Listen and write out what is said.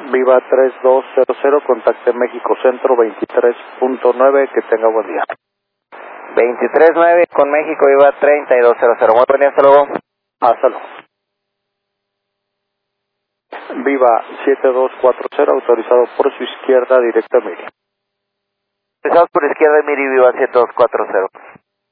Viva 3200, contacte México Centro 23.9, que tenga buen día. 23.9 con México, Viva 3200. Muy buen día, hasta luego. Hasta luego. Viva 7240, autorizado por su izquierda, directa a Miri. Empezamos por izquierda, Miri, Viva 7240.